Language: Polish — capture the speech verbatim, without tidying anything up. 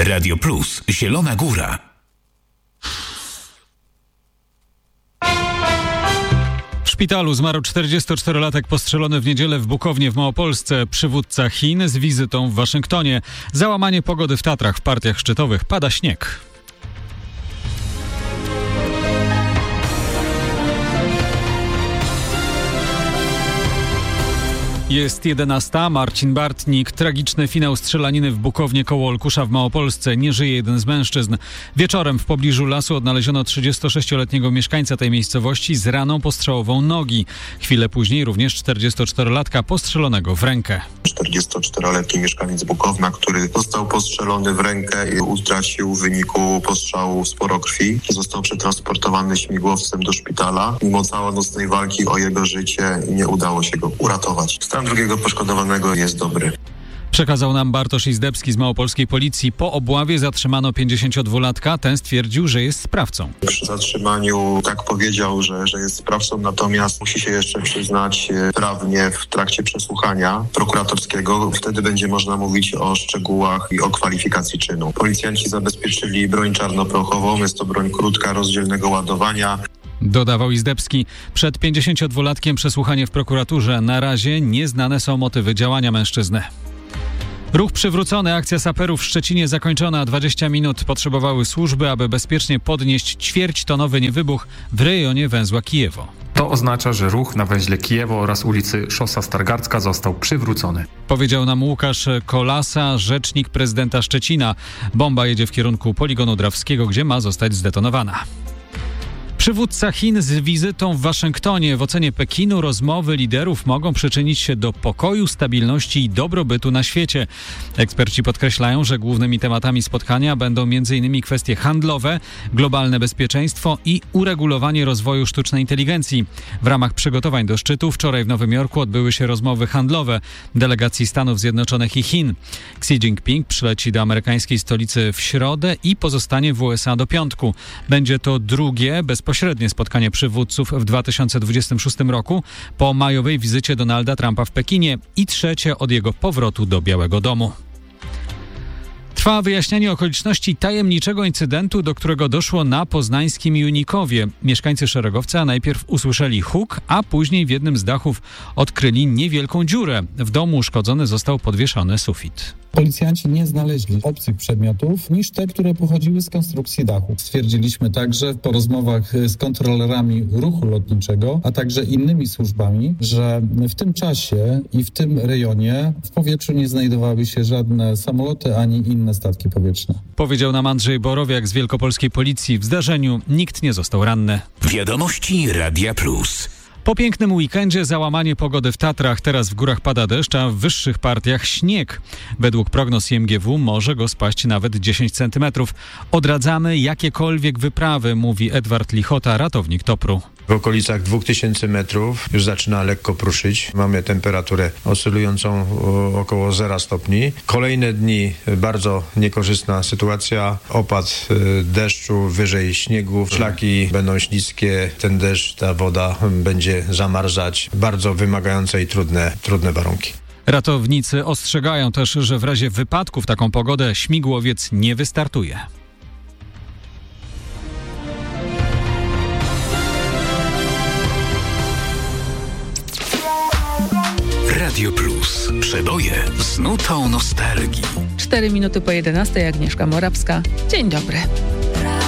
Radio Plus, Zielona Góra. W szpitalu zmarł czterdziestoczterolatek postrzelony w niedzielę w Bukownie w Małopolsce. Przywódca Chin z wizytą w Waszyngtonie. Załamanie pogody w Tatrach. W partiach szczytowych pada śnieg. Jest jedenasta. Marcin Bartnik. Tragiczny finał strzelaniny w Bukownie koło Olkusza w Małopolsce. Nie żyje jeden z mężczyzn. Wieczorem w pobliżu lasu odnaleziono trzydziestosześcioletniego mieszkańca tej miejscowości z raną postrzałową nogi. Chwilę później również czterdziestoczterolatka postrzelonego w rękę. czterdziestoczteroletni mieszkaniec Bukowna, który został postrzelony w rękę i utracił w wyniku postrzału sporo krwi. Został przetransportowany śmigłowcem do szpitala. Mimo całonocnej walki o jego życie nie udało się go uratować. Stan drugiego poszkodowanego jest dobry. Przekazał nam Bartosz Izdebski z małopolskiej policji. Po obławie zatrzymano pięćdziesięciodwulatka. Ten stwierdził, że jest sprawcą. Przy zatrzymaniu tak powiedział, że, że jest sprawcą, natomiast musi się jeszcze przyznać prawnie w trakcie przesłuchania prokuratorskiego. Wtedy będzie można mówić o szczegółach i o kwalifikacji czynu. Policjanci zabezpieczyli broń czarnoprochową. Jest to broń krótka, rozdzielnego ładowania. Dodawał Izdebski. Przed pięćdziesięciodwulatkiem przesłuchanie w prokuraturze. Na razie nieznane są motywy działania mężczyzny. Ruch przywrócony. Akcja saperów w Szczecinie zakończona. dwadzieścia minut potrzebowały służby, aby bezpiecznie podnieść ćwierćtonowy niewybuch w rejonie węzła Kijewo. To oznacza, że ruch na węźle Kijewo oraz ulicy Szosa Stargardzka został przywrócony. Powiedział nam Łukasz Kolasa, rzecznik prezydenta Szczecina. Bomba jedzie w kierunku poligonu Drawskiego, gdzie ma zostać zdetonowana. Przywódca Chin z wizytą w Waszyngtonie. W ocenie Pekinu rozmowy liderów mogą przyczynić się do pokoju, stabilności i dobrobytu na świecie. Eksperci podkreślają, że głównymi tematami spotkania będą m.in. kwestie handlowe, globalne bezpieczeństwo i uregulowanie rozwoju sztucznej inteligencji. W ramach przygotowań do szczytu wczoraj w Nowym Jorku odbyły się rozmowy handlowe delegacji Stanów Zjednoczonych i Chin. Xi Jinping przyleci do amerykańskiej stolicy w środę i pozostanie w U S A do piątku. Będzie to drugie bezpośrednie Pośrednie spotkanie przywódców w dwa tysiące dwudziestym szóstym roku po majowej wizycie Donalda Trumpa w Pekinie i trzecie od jego powrotu do Białego Domu. Trwa wyjaśnianie okoliczności tajemniczego incydentu, do którego doszło na poznańskim Junikowie. Mieszkańcy Szeregowca najpierw usłyszeli huk, a później w jednym z dachów odkryli niewielką dziurę. W domu uszkodzony został podwieszony sufit. Policjanci nie znaleźli obcych przedmiotów niż te, które pochodziły z konstrukcji dachu. Stwierdziliśmy także po rozmowach z kontrolerami ruchu lotniczego, a także innymi służbami, że w tym czasie i w tym rejonie w powietrzu nie znajdowały się żadne samoloty ani inne statki powietrzne. Powiedział nam Andrzej Borowiak z Wielkopolskiej Policji. W zdarzeniu nikt nie został ranny. Wiadomości Radia Plus. Po pięknym weekendzie załamanie pogody w Tatrach. Teraz w górach pada deszcz, a w wyższych partiach śnieg. Według prognoz I M G W może go spaść nawet dziesięć centymetrów. Odradzamy jakiekolwiek wyprawy, mówi Edward Lichota, ratownik Topru. W okolicach dwóch tysięcy metrów już zaczyna lekko pruszyć. Mamy temperaturę oscylującą około zera stopni. Kolejne dni bardzo niekorzystna sytuacja. Opad deszczu wyżej śniegu. Szlaki będą śliskie. Ten deszcz, ta woda będzie zamarzać. Bardzo wymagające i trudne, trudne warunki. Ratownicy ostrzegają też, że w razie wypadku w taką pogodę śmigłowiec nie wystartuje. Radio Plus. Przeboje z nutą nostalgii. Cztery minuty po jedenastej. Agnieszka Morawska. Dzień dobry.